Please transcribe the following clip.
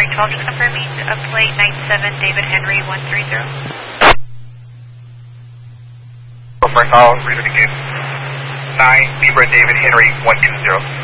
Freight 12, just confirming plate 97 David Henry 130. First, I'll read it again. 9 Libra David Henry 120.